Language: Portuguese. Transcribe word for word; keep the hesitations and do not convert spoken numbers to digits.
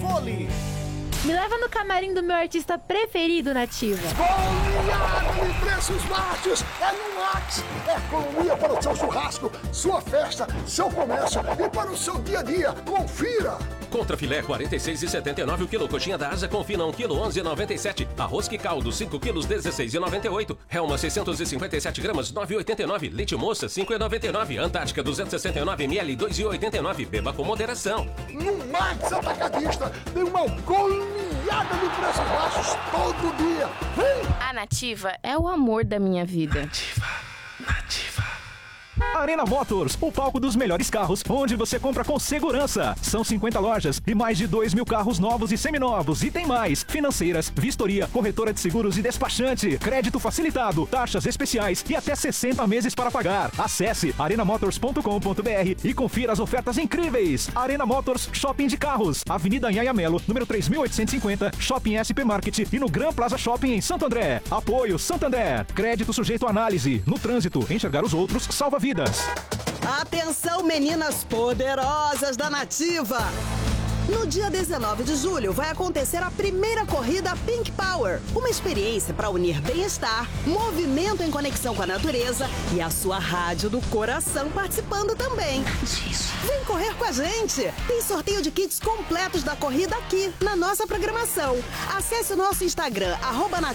Fole. Me leva no camarim do meu artista preferido, Nativa. Goleada de preços baixos. É no Max. É economia para o seu churrasco, sua festa, seu comércio e para o seu dia a dia. Confira. Contra filé quarenta e seis reais e setenta e nove centavos o quilo. Coxinha da asa confina um quilo onze reais e noventa e sete centavos. Arroz que caldo cinco quilos dezesseis reais e noventa e oito centavos. Helma seiscentos e cinquenta e sete gramas nove reais e oitenta e nove centavos. Leite moça cinco reais e noventa e nove centavos. Antártica duzentos e sessenta e nove mililitros dois reais e oitenta e nove centavos. Beba com moderação. No Max Atacadista tem uma goleada de preços baixos todo dia. Vem! A Nativa é o amor da minha vida. Nativa, Nativa. Arena Motors, o palco dos melhores carros, onde você compra com segurança. São cinquenta lojas e mais de dois mil carros novos e seminovos. E tem mais: financeiras, vistoria, corretora de seguros e despachante, crédito facilitado, taxas especiais e até sessenta meses para pagar. Acesse arena motors ponto com ponto br e confira as ofertas incríveis. Arena Motors Shopping de Carros, Avenida Anhanha Melo, número três mil oitocentos e cinquenta, Shopping S P Market e no Gran Plaza Shopping em Santo André. Apoio Santander. Crédito sujeito à análise. No trânsito, enxergar os outros salva vidas. Atenção, meninas poderosas da Nativa! No dia dezenove de julho vai acontecer a primeira corrida Pink Power, uma experiência para unir bem-estar, movimento em conexão com a natureza e a sua rádio do coração participando também. Vem correr com a gente! Tem sorteio de kits completos da corrida aqui na nossa programação. Acesse o nosso Instagram, arroba